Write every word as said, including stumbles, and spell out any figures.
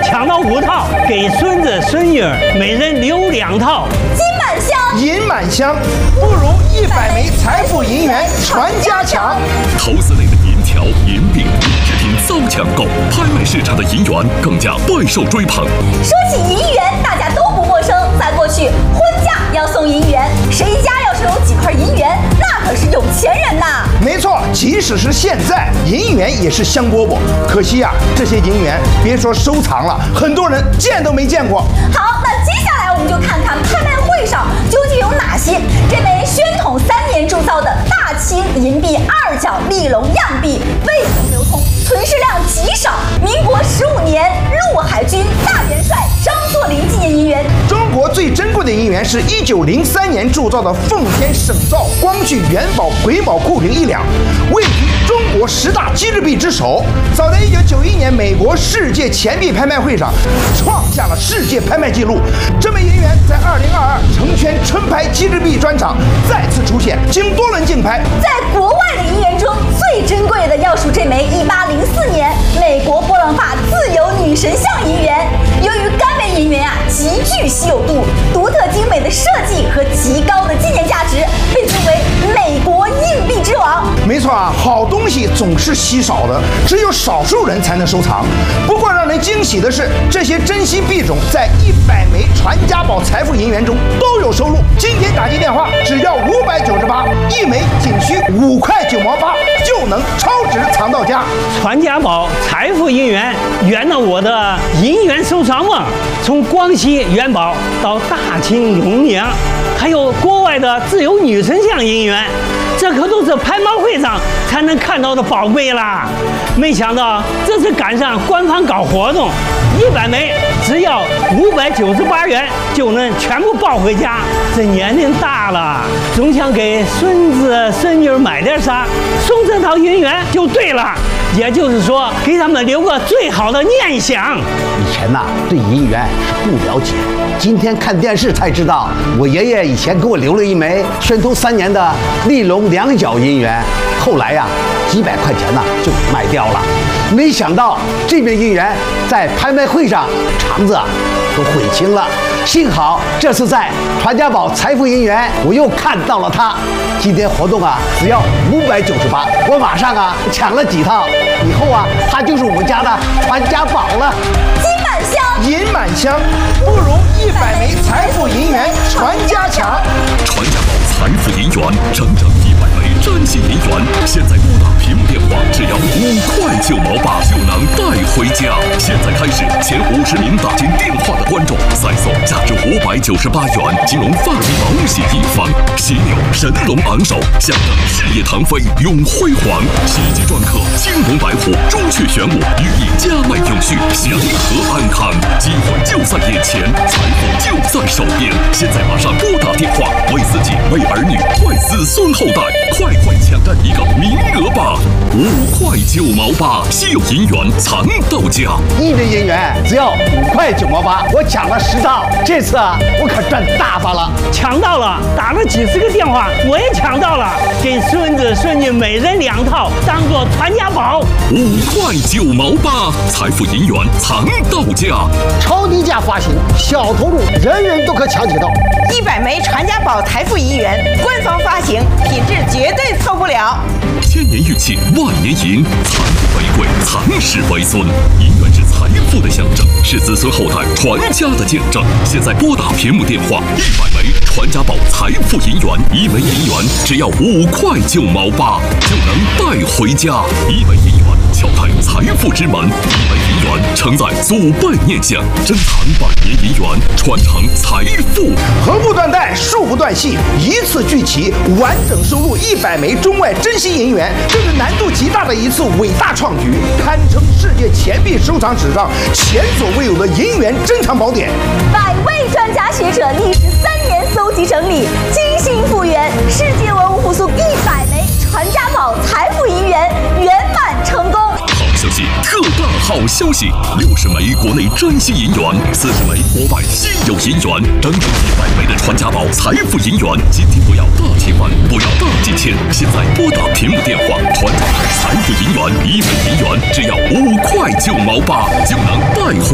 抢到五套，给孙子孙女每人留两套。 金满箱， 银满箱，不如一百枚财富银元传家强。 投资类的银条、银币、制品遭抢购，拍卖市场的银元更加备受追捧。 说起银元，大家都不陌生。在过去，婚嫁要送银元，谁家要是有几块银元，那可是有钱人呐。 没错，即使是现在，银元也是香饽饽。可惜呀、啊，这些银元别说收藏了，很多人见都没见过。 好，那接下来我们就看看拍卖会上究竟有哪些这枚宣统三年铸造的大清银币二角立龙样币未曾流通，存世量极少。民国十五年陆海军大元帅张作霖纪念银元。 中国最珍贵的银元是一九零三年铸造的奉天省造光绪元宝癸卯库零一两，位居中国十大机制币之首。早在一九九一年美国世界钱币拍卖会上创下了世界拍卖纪录。这枚银元在二零二二成圈春拍机制币专场再次出现，经多轮竞拍。 在国外的银元中最珍贵的要数这枚一八零四年美国波朗法自由女神像银元。由于该枚银元啊极具稀有度、独特精美的设计和极高的纪念价值，被尊为美国硬币之王。 没错啊，好东西总是稀少的，只有少数人才能收藏。不过让人惊喜的是，这些珍稀币种在一百枚传家宝财富银元中都有收录。今天打进电话只要五百九十八，一枚仅需五块九毛八，就能超值藏到家。 传家宝财富银元圆了我的银元收藏梦，从光绪元宝到大清永宁，还有国外的自由女神像银元，这可都是拍卖会上才能看到的宝贝啦！没想到这次赶上官方搞活动，一百枚只要五百九十八元就能全部抱回家。这年龄大了，总想给孙子孙女买点啥，送这套银元就对了。也就是说，给他们留个最好的念想。 以前呐、啊，对银元是不了解，今天看电视才知道，我爷爷以前给我留了一枚宣统三年的立龙两角银元，后来呀、啊，几百块钱呢就卖掉了。没想到这枚银元在拍卖会上肠子啊都悔青了。幸好这次在传家宝财富银元，我又看到了它。今天活动啊，只要五百九十八，我马上啊抢了几套，以后啊，它就是我们家的传家宝了。 金满箱， 银满箱，不如一百枚财富银元传家强。 传家宝财富银元，整整一百枚珍稀银元，现在拨打屏幕电话只要五块九毛八就能带回家。现在开始，前五十名打进电话的观众，再送价值五百九十八元金融发力保险一方，犀牛神龙昂首，象征事业腾飞永辉煌。喜极篆刻青龙白虎，朱雀玄武，寓意家迈永续，祥和安康。机会就在眼前，财富就在手边。现在马上拨打电话，为自己、为儿女、为子孙后代，快快抢占一个名额吧！五块九毛八，稀有银元藏到家。 一枚银元只要五块九毛八，我抢了十套，这次啊，我可赚大发了！ 抢到了，打了几十个电话，我也抢到了，给孙子孙女每人两套，当做传家宝。 五块九毛八，财富银元藏到家， 超低价发行，小投入，人人都可抢起到。 一百枚传家宝财富银元，官方发行，品质绝对错不了。 千年玉器，万年银，财富为贵，藏世为尊。银元是财富的象征，是子孙后代传家的见证。现在拨打屏幕电话，一百枚传家宝财富银元，一枚银元只要五块九毛八就能带回家。一枚银元敲开财富之门，一枚银元承载祖辈念想，珍藏百年银元，传承财富。 合不断代，数不断系，一次聚齐，完整收录一百枚中外珍稀银元，这是难度极大的一次伟大创举，堪称世界钱币收藏史上前所未有的银元珍藏宝典。 百位专家学者历时三年搜集整理，精心复原世界文物复苏一百枚传家宝财富银元，圆满成功。 好消息，特大好消息！六十枚国内珍稀银元，四十枚国外稀有银元，整整一百枚的传家宝财富银元。今天不要大气换，不要大几千，现在拨打屏幕电话，传家宝财富银元，一枚银元只要五块九毛八就能带回。